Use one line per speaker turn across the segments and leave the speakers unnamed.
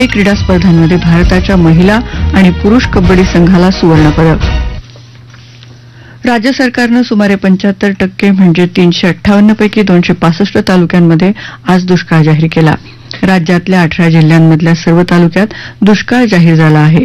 क्रीडा स्पर्धांमध्ये भारताच्या महिला आणि पुरुष कबड्डी संघाला सुवर्णपदक. राज्य सरकारनं सुमारे 75% म्हणजे 358 पैकी 265 तालुक्यांमध्ये आज दुष्काळ जाहीर केला. राज्यातल्या 18 जिल्ह्यांमधल्या सर्व तालुक्यात दुष्काळ जाहीर झाला आहे.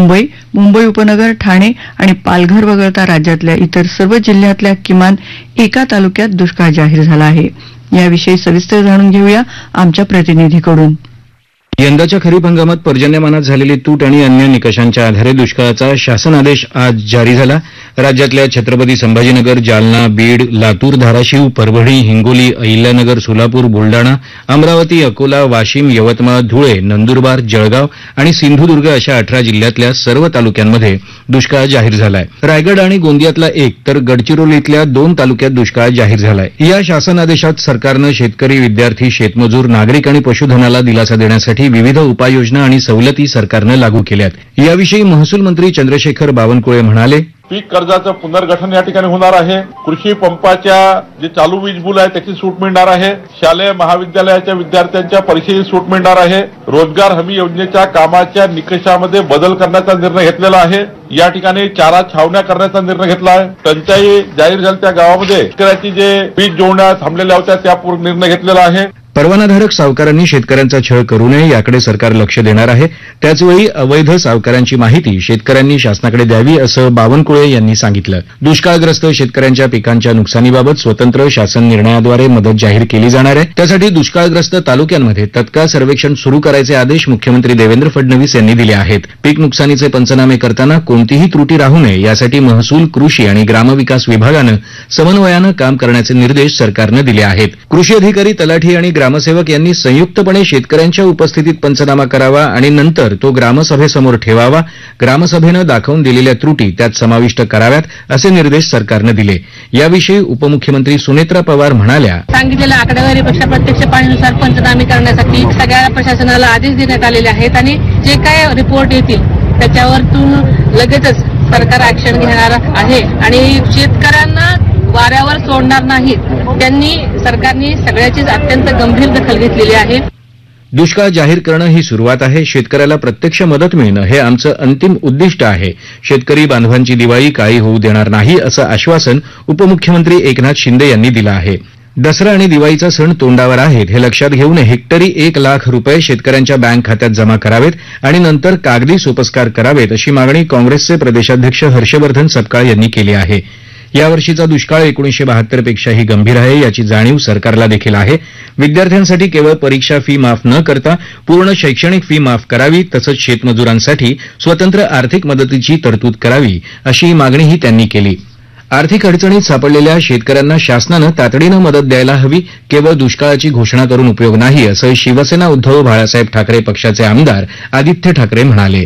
मुंबई उपनगर, ठाणे आणि पालघर वगळता राज्यातल्या इतर सर्व जिल्ह्यातल्या किमान एका तालुक्यात दुष्काळ जाहीर झाला आहे. याविषयी सविस्तर जाणून घेऊया आमच्या प्रतिनिधीकडून.
यंदाच्या खरीप हंगामात पर्जन्यमानात झालेली तूट आणि अन्य निकषांच्या आधारे दुष्काळाचा शासन आदेश आज जारी झाला. राज्यातल्या छत्रपती संभाजीनगर, जालना, बीड, लातूर, धाराशिव, परभणी, हिंगोली, अहिल्यानगर, सोलापूर, बुलडाणा, अमरावती, अकोला, वाशिम, यवतमाळ, धुळे, नंदुरबार, जळगाव आणि सिंधुदुर्ग अशा 18 जिल्ह्यातल्या सर्व तालुक्यांमध्ये दुष्काळ जाहीर झालाय. रायगड आणि गोंदियातला 1 तर गडचिरोलीतल्या 2 तालुक्यात दुष्काळ जाहीर झालाय. या शासन आदेशात सरकारनं शेतकरी, विद्यार्थी, शेतमजूर, नागरिक आणि पशुधनाला दिलासा देण्यासाठी विविध उपाययोजना आणि सवलती सरकारनं लागू केल्यात. याविषयी महसूल मंत्री चंद्रशेखर बावनकुळे म्हणाले,
पीक कर्जाचं पुनर्गठन या ठिकाणी होणार आहे. कृषी पंपाच्या जे चालू वीज बिल आहे त्याची सूट मिळणार आहे. शालेय महाविद्यालयाच्या विद्यार्थ्यांच्या परीक्षेची सूट मिळणार आहे. रोजगार हमी योजनेच्या कामाच्या निकषामध्ये बदल करण्याचा निर्णय घेतलेला आहे. या ठिकाणी चारा छावण्या करण्याचा निर्णय घेतला आहे. टंचाई जाहीर झाली त्या गावामध्ये शेतकऱ्याची जे वीज जोडण्या थांबलेल्या होत्या त्या निर्णय घेतलेला आहे.
परवानाधारक सावकारांनी शेतकऱ्यांचा छळ करू नये याकडे सरकार लक्ष देणार आहे. त्याचवेळी अवैध सावकारांची माहिती शेतकऱ्यांनी शासनाकडे द्यावी असं बावनकुळे यांनी सांगितलं. दुष्काळग्रस्त शेतकऱ्यांच्या पिकांच्या नुकसानीबाबत स्वतंत्र शासन निर्णयाद्वारे मदत जाहीर केली जाणार आहे. त्यासाठी दुष्काळग्रस्त तालुक्यांमध्ये तत्काळ सर्वेक्षण सुरू करायचे आदेश मुख्यमंत्री देवेंद्र फडणवीस यांनी दिले आहेत. पीक नुकसानीचे पंचनामे करताना कोणतीही त्रुटी राहू नये यासाठी महसूल, कृषी आणि ग्रामविकास विभागानं समन्वयानं काम करण्याचे निर्देश सरकारनं दिले आहेत. कृषी अधिकारी, तलाठी आणि ग्रामसेवक यांनी संयुक्तपणे शेतकऱ्यांच्या उपस्थितीत पंचनामा करावा आणि नंतर तो ग्रामसभेसमोर ठेवावा. ग्रामसभेनं दाखवून दिलेल्या त्रुटी त्यात समाविष्ट कराव्यात असे निर्देश सरकारनं दिले. याविषयी उपमुख्यमंत्री सुनेत्रा पवार म्हणाल्या,
सांगितलेल्या आकडेवारीपेक्षा प्रत्यक्ष पाहणीनुसार पंचनामे करण्यासाठी सगळ्या प्रशासनाला आदेश देण्यात आलेले आहेत आणि जे काय रिपोर्ट येतील त्याच्यावरतून लगेचच सरकार ऍक्शन घेणार आहे आणि शेतकऱ्यांना वाऱ्यावर सोडणार नाहीत. सरकारने सगळ्याचीच अत्यंत गंभीर दखल घेतलेली आहे.
दुष्काळ जाहीर करणं ही सुरुवात आहे. शेतकऱ्याला प्रत्यक्ष मदत मिळणं हे आमचं अंतिम उद्दिष्ट आहे. शेतकरी बांधवांची दिवाळी काळी होऊ देणार नाही असं आश्वासन उपमुख्यमंत्री एकनाथ शिंदे यांनी दिलं आहे. दसरा आणि दिवाळीचा सण तोंडावर आहेत हे लक्षात घेऊन हेक्टरी 1 लाख रुपये शेतकऱ्यांच्या बँक खात्यात जमा करावेत आणि नंतर कागदी सोपस्कार करावेत अशी मागणी काँग्रेसचे प्रदेशाध्यक्ष हर्षवर्धन सपकाळ यांनी केली आहे. यावर्षीचा दुष्काळ 1972 पेक्षाही गंभीर आहे याची जाणीव सरकारला देखील आहे. विद्यार्थ्यांसाठी केवळ परीक्षा फी माफ न करता पूर्ण शैक्षणिक फी माफ करावी तसंच शेतमजुरांसाठी स्वतंत्र आर्थिक मदतीची तरतूद करावी अशी मागणीही त्यांनी केली. आर्थिक अडचणीत सापडलेल्या शेतकऱ्यांना शासनानं तातडीनं मदत द्यायला हवी. केवळ दुष्काळाची घोषणा करून उपयोग नाही असं शिवसेना उद्धव बाळासाहेब ठाकरे पक्षाचे आमदार आदित्य ठाकरे म्हणाले.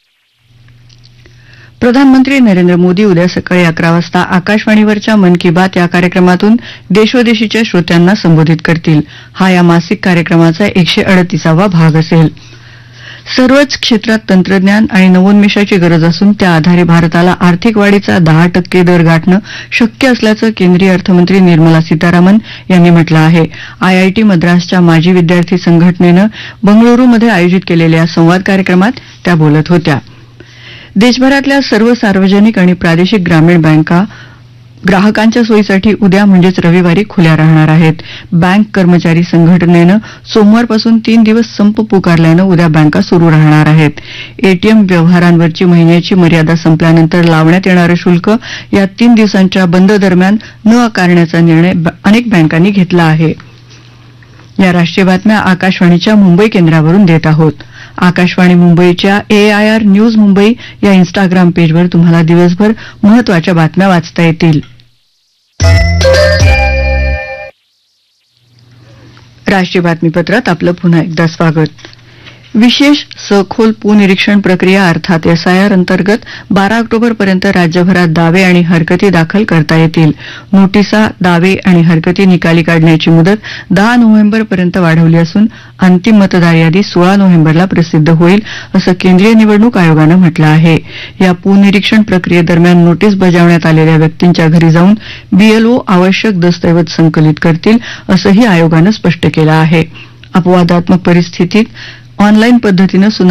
प्रधानमंत्री नरेंद्र मोदी उद्या सकाळी 11 वाजता आकाशवाणीवरच्या मन की बात या कार्यक्रमातून देशोदेशीच्या श्रोत्यांना संबोधित करतील. हा या मासिक कार्यक्रमाचा 138वा भाग असेल. सर्वच क्षेत्रात तंत्रज्ञान आणि नवोन्मेषाची गरज असून त्या आधारे भारताला आर्थिक वाढीचा 10% दर गाठणं शक्य असल्याचं केंद्रीय अर्थमंत्री निर्मला सीतारामन यांनी म्हटलं आहे. आयआयटी मद्रासच्या माजी विद्यार्थी संघटनेनं बंगळुरूमध्ये आयोजित केलेल्या संवाद कार्यक्रमात त्या बोलत होत्या. देशभरातल्या सर्व सार्वजनिक आणि प्रादेशिक ग्रामीण बँका ग्राहकांच्या सोयीसाठी उद्या म्हणजेच रविवारी खुल्या राहणार आहेत. बँक कर्मचारी संघटनेनं सोमवारपासून 3 दिवस संप पुकारल्यानं उद्या बँका सुरू राहणार आहेत. एटीएम व्यवहारांवरची महिन्याची मर्यादा संपल्यानंतर लावण्यात येणारं शुल्क या 3 दिवसांच्या बंद दरम्यान न आकारण्याचा निर्णय अनेक बँकांनी घेतला आहे. या राष्ट्रीय बातम्या आकाशवाणीच्या मुंबई केंद्रावरून देत आहोत. आकाशवाणी मुंबईच्या AIR न्यूज मुंबई या इन्स्टाग्राम पेजवर तुम्हाला दिवसभर महत्त्वाच्या बातम्या वाचता येतील. राष्ट्रीय बातमीपत्रात आपलं पुन्हा एकदा स्वागत. विशेष सखोल पुनिरीक्षण प्रक्रिया अर्थात SIR अंतर्गत 12 ऑक्टोबरपर्यंत राज्यभरात दावे आणि हरकती दाखल करता येतील. नोटिसा, दावे आणि हरकती निकाली काढण्याची मुदत 10 नोव्हेंबरपर्यंत वाढवली असून अंतिम मतदार यादी 16 नोव्हेंबरला प्रसिद्ध होईल असं केंद्रीय निवडणूक आयोगानं म्हटलं आहे. या पुनिरीक्षण प्रक्रियेदरम्यान नोटीस बजावण्यात आलेल्या व्यक्तींच्या घरी जाऊन BLO आवश्यक दस्तऐवज संकलित करतील असंही आयोगानं स्पष्ट केलं आहे. अपवादात्मक परिस्थितीत ऑनलाईन पद्धतीनं